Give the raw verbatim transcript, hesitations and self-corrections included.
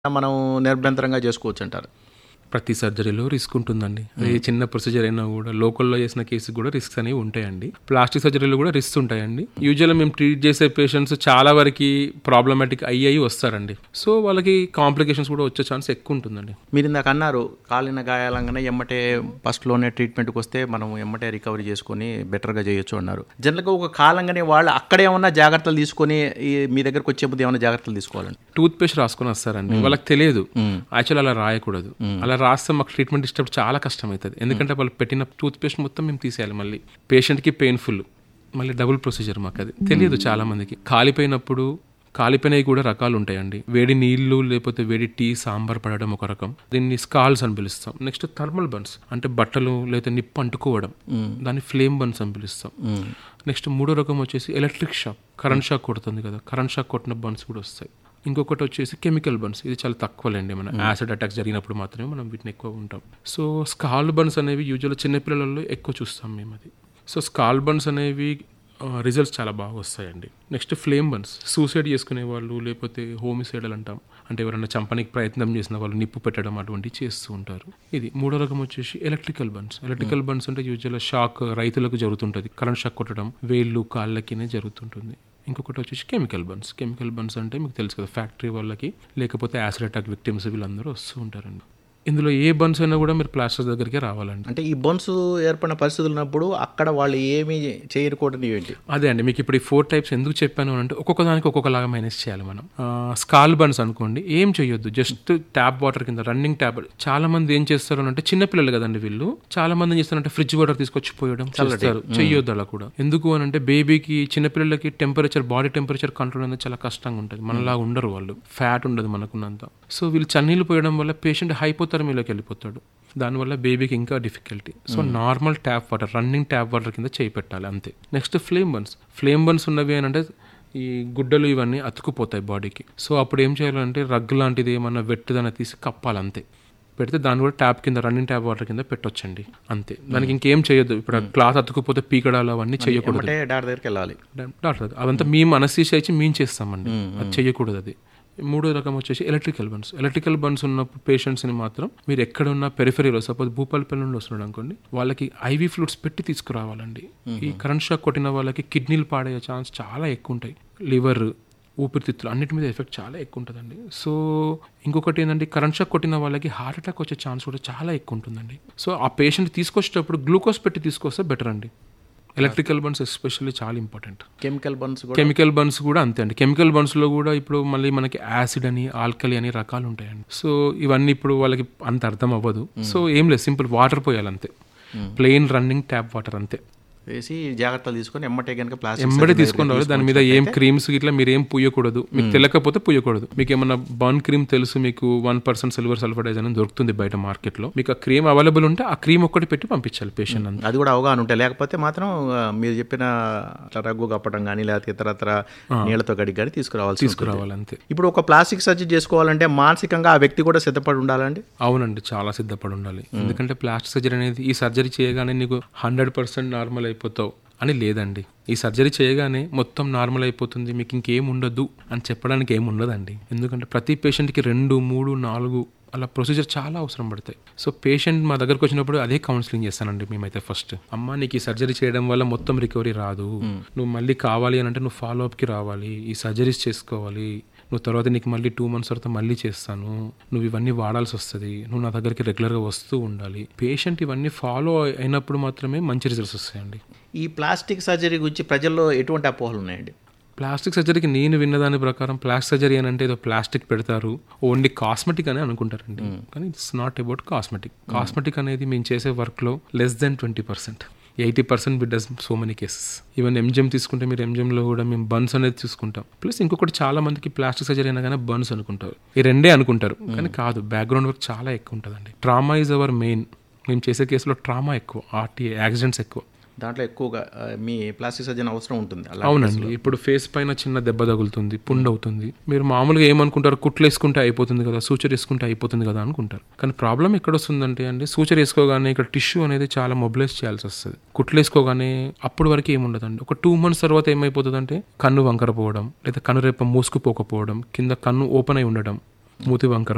మనం నిర్భ్యంతరంగా చేసుకోవచ్చు అంటారు. ప్రతి సర్జరీలో రిస్క్ ఉంటుందండి. అది చిన్న ప్రొసీజర్ అయినా కూడా లోకల్లో చేసిన కేసు కూడా రిస్క్స్ అనేవి ఉంటాయండి. ప్లాస్టిక్ సర్జరీలో కూడా రిస్క్ ఉంటాయండి. యూజువల్గా మేము ట్రీట్ చేసే పేషెంట్స్ చాలా వరకు ప్రాబ్లమాటిక్ అయ్యి వస్తారండి. సో వాళ్ళకి కాంప్లికేషన్స్ కూడా వచ్చే ఛాన్స్ ఎక్కువ ఉంటుందండి. మీరు ఇందాక అన్నారు కాలిన గాయాలంగానే ఎమ్మటే ఫస్ట్లోనే ట్రీట్మెంట్కి వస్తే మనం ఎమ్మటే రికవరీ చేసుకొని బెటర్గా చేయొచ్చు అన్నారు. జనరల్గా ఒక కాలంగానే వాళ్ళు అక్కడే ఏమన్నా జాగ్రత్తలు తీసుకొని మీ దగ్గరకు వచ్చే ముందు ఏమైనా జాగ్రత్తలు తీసుకోవాలండి? టూత్ పేస్ట్ రాసుకొని వస్తారండి. వాళ్ళకి తెలియదు యాక్చువల్ అలా రాయకూడదు. అలా రాస్తే మాకు ట్రీట్మెంట్ ఇష్టపడి చాలా కష్టం అవుతుంది. ఎందుకంటే వాళ్ళు పెట్టిన టూత్ పేస్ట్ మొత్తం మేము తీసేయాలి. మళ్ళీ పేషెంట్కి పెయిన్ఫుల్, మళ్ళీ డబుల్ ప్రొసీజర్. మాకు అది తెలియదు చాలా మందికి. కాలిపోయినప్పుడు కాలిపోయినవి కూడా రకాలు ఉంటాయండి. వేడి నీళ్లు లేకపోతే వేడి టీ సాంబార్ పడడం ఒక రకం, దీన్ని స్కాల్స్ అని పిలుస్తాం. నెక్స్ట్ థర్మల్ బర్న్స్ అంటే బట్టలు లేకపోతే నిప్పు అంటుకోవడం, దాన్ని ఫ్లేమ్ బర్న్స్ అని పిలుస్తాం. నెక్స్ట్ మూడో రకం వచ్చేసి ఎలక్ట్రిక్ షాక్, కరెంట్ షాక్ కొడుతుంది కదా, కరెంట్ షాక్ కొట్టిన బర్న్స్ కూడా వస్తాయి. ఇంకొకటి వచ్చేసి కెమికల్ బర్న్స్, ఇది చాలా తక్కువలేండి. మన యాసిడ్ అటాక్స్ జరిగినప్పుడు మాత్రమే మనం వీటిని ఎక్కువ ఉంటాం. సో స్కాల్ బర్న్స్ అనేవి యూజువల్ చిన్నపిల్లలలో ఎక్కువ చూస్తాం మేము అది. సో స్కాల్ బర్న్స్ అనేవి రిజల్ట్స్ చాలా బాగా వస్తాయండి. నెక్స్ట్ ఫ్లేమ్ బర్న్స్, సూసైడ్ చేసుకునే వాళ్ళు లేకపోతే హోమిసైడల్ అంటాం, అంటే ఎవరైనా చంపడానికి ప్రయత్నం చేసిన వాళ్ళు నిప్పు పెట్టడం అటువంటివి చేస్తూ ఉంటారు. ఇది మూడో రకం వచ్చేసి ఎలక్ట్రికల్ బర్న్స్. ఎలక్ట్రికల్ బర్న్స్ అంటే యూజువల్ షాక్ రైతులకు జరుగుతుంటుంది, కరెంట్ షాక్ కొట్టడం వేళ్ళు కాళ్ళకినే జరుగుతుంటుంది. ఇంకొకటి వచ్చేసి కెమికల్ బర్న్స్. కెమికల్ బర్న్స్ అంటే మీకు తెలుసు కదా, ఫ్యాక్టరీ వాళ్ళకి లేకపోతే యాసిడ్ అటాక్ విక్టిమ్స్ వీళ్ళందరూ వస్తూ ఉంటారండి. ఇందులో ఏ బర్న్స్ అయినా కూడా మీరు ప్లాస్టర్ దగ్గరికి రావాలండి. అంటే ఈ బర్న్స్ ఏర్పడిన పరిస్థితులు ఉన్నప్పుడు అక్కడ వాళ్ళు ఏమీ చేయకూడదు ఏంటి? అదే అండి, మీకు ఇప్పుడు ఈ ఫోర్ టైప్స్ ఎందుకు చెప్పాను అంటే ఒక్కొక్క దానికి ఒక్కొక్కలాగా మేనేజ్ చేయాలి మనం. స్కాల్ బర్న్స్ అనుకోండి, ఏం చేయొద్దు, జస్ట్ ట్యాప్ వాటర్ కింద రన్నింగ్ ట్యాప్. చాలా మంది ఏం చేస్తారు అంటే చిన్నపిల్లలు కదండి వీళ్ళు, చాలా మంది ఏం చేస్తారంటే ఫ్రిడ్జ్ వాటర్ తీసుకొచ్చి పోయడం చేస్తారు. చెయ్యొద్దు అలా కూడా. ఎందుకు అని అంటే బేబీకి చిన్నపిల్లలకి టెంపరేచర్ బాడీ టెంపరేచర్ కంట్రోల్ అనేది చాలా కష్టంగా ఉంటుంది. మనలా ఉండరు వాళ్ళు, ఫ్యాట్ ఉండదు మనకున్నంత. సో వీళ్ళు చన్నీళ్ళు పోయడం వల్ల పేషెంట్ హైపోథర్మియాలోకి వెళ్ళిపోతాడు. దానివల్ల బేబీకి ఇంకా difficulty. So normal tap water, running tap water కింద చేయి పెట్టాలి అంతే. Next flame burns. Flame burns ఉన్నవి అని అంటే ఈ గుడ్డలు ఇవన్నీ అతుకుపోతాయి బాడీకి. సో అప్పుడు ఏం చేయాలంటే రగ్ లాంటిది ఏమన్నా వెట్టుదన తీసి కప్పాలి అంతే. పెడితే దాన్ని కూడా ట్యాప్ కింద రన్నింగ్ ట్యాప్ వాటర్ కింద పెట్టొచ్చండి అంతే. దానికి ఇంకేం చేయొద్దు. ఇప్పుడు క్లాత్ అతుకుపోతే పీకడాలు అవన్నీ చేయకూడదు. డాక్టర్ దగ్గరికి వెళ్ళాలి. డాక్టర్ అదంతా మేము అనస్థీషియా ఇచ్చి మేము చేస్తామండి, అది చేయకూడదు. అది మూడో రకం వచ్చేసి ఎలక్ట్రికల్ బర్న్స్. ఎలక్ట్రికల్ బర్న్స్ ఉన్న పేషెంట్స్ని మాత్రం మీరు ఎక్కడ ఉన్న పెరిఫెరీలో, సపోజ్ భూపాలపల్లి నుండి వస్తున్నాడు అనుకోండి, వాళ్ళకి ఐవీ ఫ్లూయిడ్స్ పెట్టి తీసుకురావాలండి. ఈ కరెంట్ షాక్ కొట్టిన వాళ్ళకి కిడ్నీలు పాడయ్యే ఛాన్స్ చాలా ఎక్కువ ఉంటాయి. లివర్, ఊపిరితిత్తులు అన్నిటి మీద ఎఫెక్ట్ చాలా ఎక్కువ ఉంటుందండి. సో ఇంకొకటి ఏంటంటే కరెంట్ షాక్ కొట్టిన వాళ్ళకి హార్ట్ అటాక్ వచ్చే ఛాన్స్ కూడా చాలా ఎక్కువ ఉంటుందండి. సో ఆ పేషెంట్ తీసుకొచ్చేటప్పుడు గ్లూకోజ్ పెట్టి తీసుకొస్తే బెటర్ అండి. ఎలక్ట్రికల్ బర్న్స్ ఎస్పెషల్లీ చాలా important. Chemical burns chemical burns కూడా అంతే అండి. కెమికల్ బర్న్స్లో కూడా ఇప్పుడు మళ్ళీ మనకి యాసిడ్ అని ఆల్కలి అని రకాలు ఉంటాయండి. సో ఇవన్నీ ఇప్పుడు వాళ్ళకి అంత అర్థం అవ్వదు. సో ఏం లేదు, సింపుల్ వాటర్ పోయాలి అంతే, ప్లెయిన్ రన్నింగ్ ట్యాప్ వాటర్ అంతే వేసి జాగ్రత్తలు తీసుకొని ఎమ్మటే కనుక ప్లాస్టిక్ ఎమ్మటే తీసుకొని రావాలి. దాని మీద ఏం క్రీమ్స్ ఇట్లా మీరు ఏం పూయకూడదు. మీకు తెలియకపోతే పూయకూడదు. మీకు ఏమన్నా బర్న్ క్రీమ్ తెలుసు, మీకు వన్ పర్సెంట్ సిల్వర్ సల్ఫరైజ్ అని దొరుకుతుంది బయట మార్కెట్లో, మీకు ఆ క్రీమ్ అవైలబుల్ ఉంటే ఆ క్రీమ్ ఒక్కటి పెట్టి పంపించాలి పేషెంట్ అంతా. అది కూడా అవగాహన ఉంటాయి. లేకపోతే మాత్రం మీరు చెప్పిన రగ్గు కప్పడం కానీ లేకపోతే ఇతరత్ర నీళ్లతో గడికి కానీ తీసుకురావాలి తీసుకురావాలి అంతే. ఇప్పుడు ఒక ప్లాస్టిక్ సర్జరీ చేసుకోవాలంటే మానసికంగా ఆ వ్యక్తి కూడా సిద్ధపడి ఉండాలండి. అవునండి, చాలా సిద్ధపడి ఉండాలి. ఎందుకంటే ప్లాస్టిక్ సర్జరీ అనేది ఈ సర్జరీ చేయగానే నీకు హండ్రెడ్ పర్సెంట్ నార్మల్ అయిపోతావు అని లేదండి. ఈ సర్జరీ చేయగానే మొత్తం నార్మల్ అయిపోతుంది, మీకు ఇంకేం ఉండదు అని చెప్పడానికి ఏమి ఉండదండి. ఎందుకంటే ప్రతి పేషెంట్కి రెండు మూడు నాలుగు అలా ప్రొసీజర్ చాలా అవసరం పడతాయి. సో పేషెంట్ మా దగ్గరకు వచ్చినప్పుడు అదే కౌన్సిలింగ్ చేస్తానండి మేమైతే. ఫస్ట్ అమ్మ నీకు ఈ సర్జరీ చేయడం వల్ల మొత్తం రికవరీ రాదు, నువ్వు మళ్ళీ కావాలి అని అంటే నువ్వు ఫాలో అప్కి రావాలి, ఈ సర్జరీస్ చేసుకోవాలి, నువ్వు తర్వాత నీకు మళ్ళీ టూ మంత్స్ తర్వాత మళ్ళీ చేస్తాను, నువ్వు ఇవన్నీ వాడాల్సి వస్తుంది, నువ్వు నా దగ్గరికి రెగ్యులర్గా వస్తూ ఉండాలి. పేషెంట్ ఇవన్నీ ఫాలో అయినప్పుడు మాత్రమే మంచి రిజల్ట్స్ వస్తాయండి. ఈ ప్లాస్టిక్ సర్జరీ గురించి ప్రజల్లో ఎటువంటి అపోహలు ఉన్నాయండి? ప్లాస్టిక్ సర్జరీకి నేను విన్నదాని ప్రకారం ప్లాస్టిక్ సర్జరీ అని అంటే ఏదో ప్లాస్టిక్ పెడతారు, ఓన్లీ కాస్మెటిక్ అని అనుకుంటారండి. కానీ it's not about cosmetic. Cosmetic అనేది మేము చేసే వర్క్లో less than twenty percent eighty percent we does so many cases. Even MGM తీసుకుంటే మీరు ఎంజిఎంలో కూడా మేము బర్న్స్ అనేది చూసుకుంటాం. ప్లస్ ఇంకొకటి చాలా మందికి ప్లాస్టిక్ సర్జరీ అయినా కానీ బర్న్స్ అనుకుంటారు, ఈ రెండే అనుకుంటారు. కానీ కాదు, బ్యాక్గ్రౌండ్ వర్క్ చాలా ఎక్కువ ఉంటుందండి. Trauma is our main. మేము చేసే కేసులో ట్రామా ఎక్కువ, ఆర్టీ యాక్సిడెంట్స్ ఎక్కువ. దాంట్లో ఎక్కువగా మీ ప్లాస్టిక్ సర్జన్ అవసరం ఉంటుంది. అవునండి, ఇప్పుడు ఫేస్ పైన చిన్న దెబ్బ తగులుతుంది, పుండ్ అవుతుంది, మీరు మామూలుగా ఏమనుకుంటారు, కుట్లు వేసుకుంటే అయిపోతుంది కదా, సూచర్ వేసుకుంటే అయిపోతుంది కదా అనుకుంటారు. కానీ ప్రాబ్లం ఎక్కడ వస్తుందంటే అండి, సూచర్ వేసుకోగానే ఇక్కడ టిష్యూ అనేది చాలా మొబిలైజ్ చేయాల్సి వస్తుంది. కుట్లు వేసుకోగానే అప్పటి వరకు ఏముండదండి. ఒక టూ మంత్స్ తర్వాత ఏమైపోతుంది అంటే కన్ను వంకర పోవడం, లేదా కన్ను రేప మూసుకుపోకపోవడం, కింద కన్ను ఓపెన్ అయి ఉండడం, మూతి వంకర